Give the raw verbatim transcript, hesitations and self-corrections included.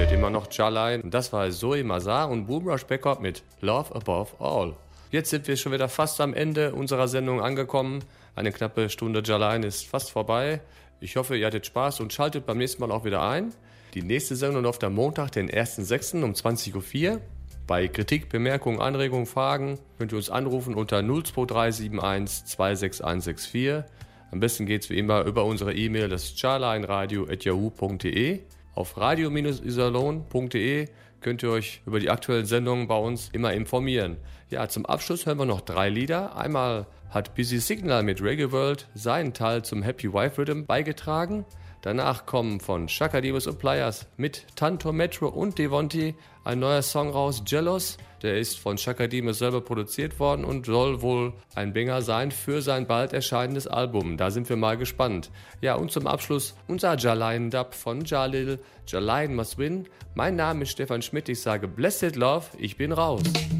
dominiert immer noch Jalain. Und das war Zoe Mazar und Boomrush Backup mit Love Above All. Jetzt sind wir schon wieder fast am Ende unserer Sendung angekommen. Eine knappe Stunde Jalain ist fast vorbei. Ich hoffe, ihr hattet Spaß und schaltet beim nächsten Mal auch wieder ein. Die nächste Sendung läuft am Montag, den ersten sechsten um zwanzig Uhr vier. Bei Kritik, Bemerkungen, Anregungen, Fragen könnt ihr uns anrufen unter null zwei drei sieben eins zwei sechs eins sechs vier. Am besten geht es wie immer über unsere E-Mail, das ist jalainradio at yahoo punkt de. Auf radio Bindestrich iserlohn punkt de könnt ihr euch über die aktuellen Sendungen bei uns immer informieren. Ja, zum Abschluss hören wir noch drei Lieder. Einmal hat Busy Signal mit Reggae World seinen Teil zum Happy Wife Rhythm beigetragen. Danach kommen von Chaka Demus und Pliers mit Tanto Metro und Devonti ein neuer Song raus, Jealous. Der ist von Chaka Demus selber produziert worden und soll wohl ein Banger sein für sein bald erscheinendes Album. Da sind wir mal gespannt. Ja, und zum Abschluss unser Jalain-Dub von Jalil. Jalain must win. Mein Name ist Stefan Schmidt. Ich sage Blessed Love. Ich bin raus.